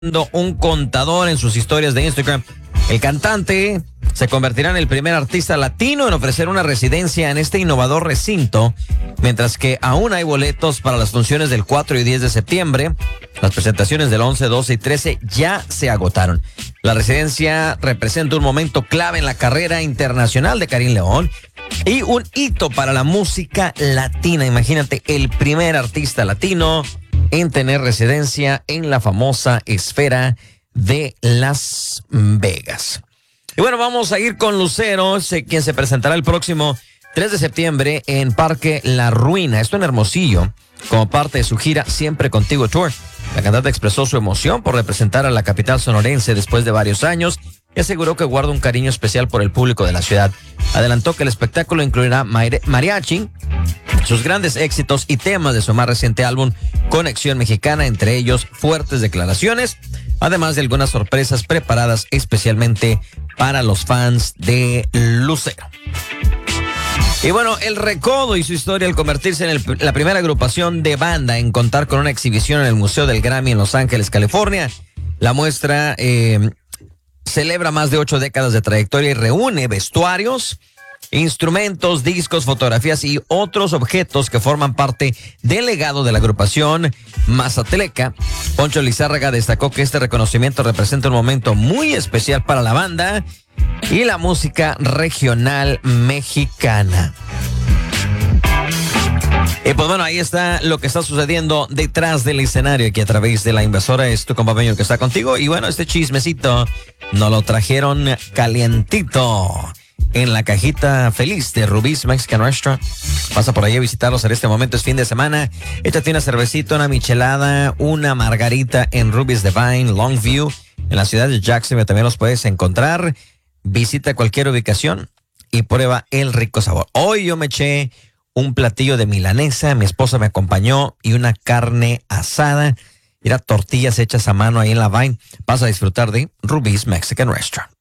un contador en sus historias de Instagram. El cantante se convertirá en el primer artista latino en ofrecer una residencia en este innovador recinto, mientras que aún hay boletos para las funciones del 4 y 10 de septiembre. Las presentaciones del 11, 12 y 13 ya se agotaron. La residencia representa un momento clave en la carrera internacional de Karim León y un hito para la música latina. Imagínate, el primer artista latino en tener residencia en la famosa esfera de Las Vegas. Y bueno, vamos a ir con Lucero, quien se presentará el próximo 3 de septiembre en Parque La Ruina, esto en Hermosillo, como parte de su gira Siempre Contigo Tour. La cantante expresó su emoción por representar a la capital sonorense después de varios años y aseguró que guarda un cariño especial por el público de la ciudad. Adelantó que el espectáculo incluirá mariachi, sus grandes éxitos y temas de su más reciente álbum Conexión Mexicana, entre ellos fuertes declaraciones, además de algunas sorpresas preparadas especialmente para los fans de Lucero. Y bueno, El Recodo y su historia al convertirse en la primera agrupación de banda en contar con una exhibición en el Museo del Grammy en Los Ángeles, California. La muestra celebra más de 8 décadas de trayectoria y reúne vestuarios, instrumentos, discos, fotografías y otros objetos que forman parte del legado de la agrupación mazatleca. Poncho Lizárraga destacó que este reconocimiento representa un momento muy especial para la banda y la música regional mexicana. Y pues bueno, ahí está lo que está sucediendo detrás del escenario aquí a través de La Invasora. Es tu compa Peño que está contigo. Y bueno, este chismecito nos lo trajeron calientito en la cajita feliz de Rubí's Mexican Restaurant. Pasa por ahí a visitarlos en este momento, es fin de semana. Échate una cervecita, una michelada, una margarita en Rubí's Divine, Longview, en la ciudad de Jacksonville. También los puedes encontrar. Visita cualquier ubicación y prueba el rico sabor. Hoy yo me eché un platillo de milanesa, mi esposa me acompañó y una carne asada. Era tortillas hechas a mano ahí en la Vine. Vas a disfrutar de Rubí's Mexican Restaurant.